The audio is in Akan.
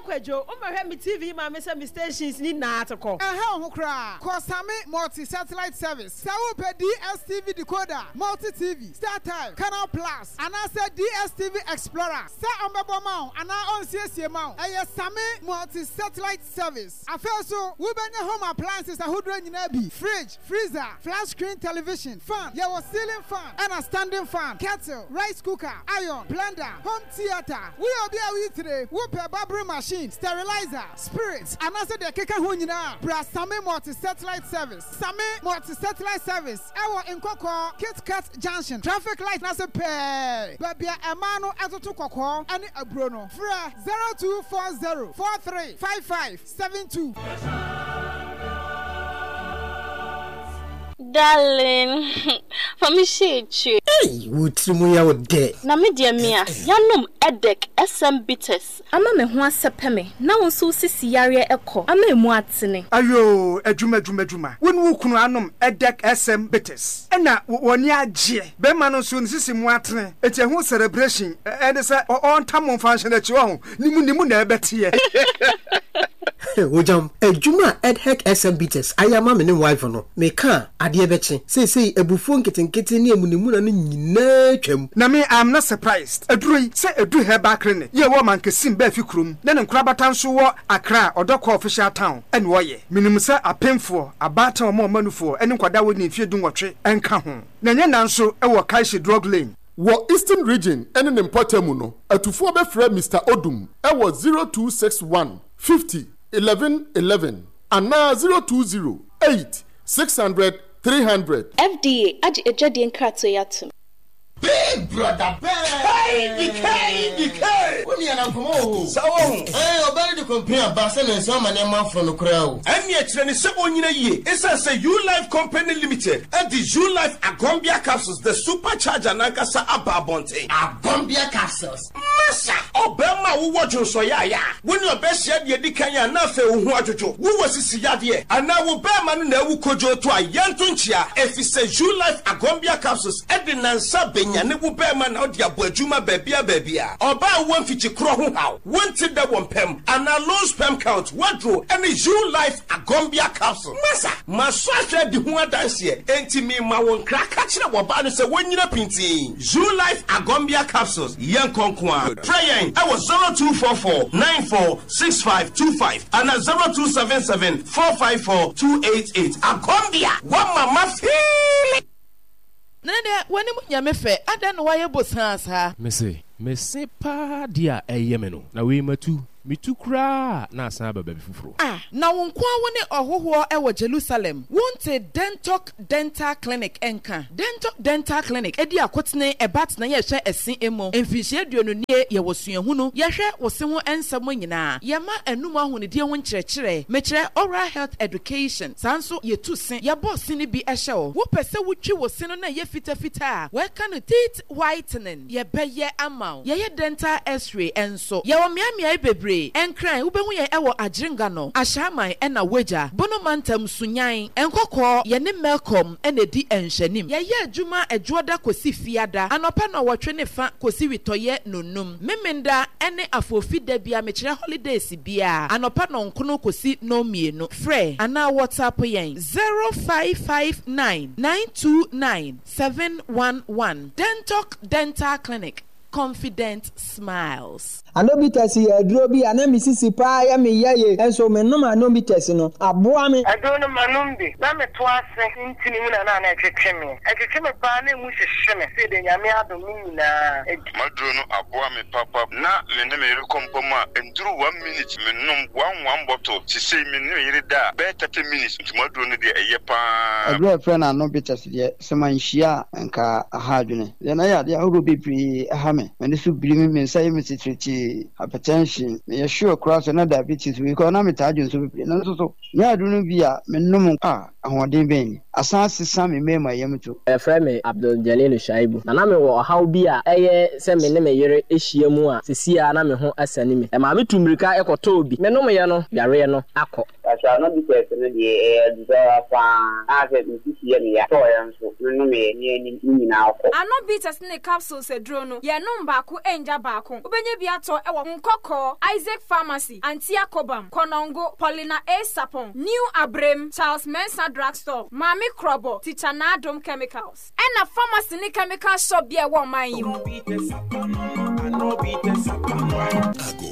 Kwejo, Oma me TV, my Mr. Stations need not to call. Ho cry. Kosame multi satellite service. Sawo pe DSTV decoder, multi TV, Star Time, Canal Plus, and I said DSTV Explorer. Sa ombebo mount, and I on CSC mount. Aye Same multi satellite service. Afeso, we bring home appliances a hood in fridge, freezer, flash screen television, fan, your ceiling fan, and a standing fan, kettle, rice cooker, iron, blender, home theater. We will be out today. We pay barbering machine, sterilizer, spirits, and also the keka hunina. Bra Same multi satellite service. Same multi satellite service. Our in Koko, Kit Kat Junction, traffic light nasa pay. Babia Amano Atoto Koko, and a Bruno. Fra 0240 435572. Darling, for me shit you. Hey, Wutsumu would de. Na me dear Mia, Yanum Edek SM Bitters. Ama me ho asepeme. Na won so sisi yare ekọ. Ama emu atene. Ayo, edwuma. When wu kunu anom Edek SM Bitters. Ena woni agye. Be ma no so sisi mu atene. Eti ho celebration. E say on tam function achi ho. Nimu na ebete. Ojam, edwuma Edek SM Bitters. Ayama me ne wife no. Me ka ade beche. Say ebufu nketenkete ne emunimu na nyina twam. Na me I'm not surprised. Aduroi say edu heba krene. Ye wo man kesim ba fi krum. Na ne nkrabata nso wo Accra Odoko official town. Ene wo ye. Minim say apemfo, abata omo manufo, ene nkwada wo ni fie dunwotwe enka ho. Na nye nanso e wo Kaishi drug lane. Wo Eastern region ene ne mpotemu no. Atufo be frɛ Mr. Odum. E wo 0261 50 1111 ana 020 8 600 300. FDA aji ejadi nkrato yatum. Big brother, BK. When you are come so obey the company Basen and some man from the crowd. And yet, it's a U Life Company Limited and the U Life Agombia capsules, the supercharger Nankasa Ababonte. Agombia capsules. Massa, Obama, who watch you so ya. When your best yet, you decay na fe who was this yadie, and now will bear man never kojo to a yantunchia if it's a U Life Agombia capsules, Edin Sabin. And it will bear man out your Bojuma babia. Or buy one feature crow how. One till that one pem and a low spam count. What drew any U Life Agombia capsule. Massa, Masasha the one dance here. Enti me ma won crack catching up about it. When you're pinting U Life Agombia capsules. Young Conquan. Praying. I was 0244 946525 and a 0277 454 288. Agombia. One mama feel. Nana, when you mefe, I don't know why you both hands ha. Mese pa dia eyemeno. Na we matu. Mitu kra na asaba baby fufuro. Na wonkwa woni ohoho e Jerusalem. Wonte Dental Clinic enka. Dental Clinic edi akotene ebat na ye hwe esin emo. Emfihie aduonu nie ye wosuahunu. Ye hwe wose ho ensamo nyina. Ye ma enum ahonedie ho nkyerɛkyerɛ. Mekire oral health education. Sanso ye tu sen. Ye boss ni bi ehye wo. Wo pese wotwi wose no na ye fita. We kan teeth whitening. Ye beye amount. Ye dental x-ray enso. Ye wo miamia bebre. Enkran ubehu ye ewo agringa no ashaman ena weja bono mantam sunyan enkokọ ye ne melcom ena di enhyanim ye adwuma adwoda kosi fiada anopa na wotwe ne fa kosi witoye nonum memenda ene afofida bia mekire holidays bia anopa no nkono kosi no mienu frɛ ana whatsapp yen 0559 929 711 Dental Clinic. Confident smiles. Anobitas aduro bi ana misisi pa ya me yaye enso me no anobitas no aboa me adono manumbi na me to ase ntini mu na na etwetwe me pa na mu hyehyeme se de nyame adom nyina maduro no aboa me papa na me ne me rekompom a enduru 1 minute me nom one bottle ti say me ne yire da be 30 minutes nti maduro no de eye pa aduro friend anobitas de semanhia nka ahadwene de na ya de ahoro bibiri ahame me so biri me say me titriti hypertension me sure cross na diabetes we ko na me tajun so bibiri na so nya aduro no bia me nom ahoden ben asan sesa me mema yam to frɛ me Abdul Jalil Shaibu na me wo haw bi a ɛyɛ sɛ me ne me yere ehia mu a sesia na me ho asani me ma me tumrika ekoto obi me no me ye no yare no akɔ asa no bi tɛ ne de dza fa a sɛ me sesia ne ya to ya nso no me ni nyina akɔ ano bi tɛ ne capsules edro no ye no baako enja baako obenye bi ato ɛwɔ nkɔkɔ Isaac Pharmacy Antia Kobam Konongo Paulina A Sapon New Abrem Charles Mensa Drugstore Mami Krobo Teacher Nadom Chemicals and a pharmacy ni chemical shop bi ɛwɔ man yi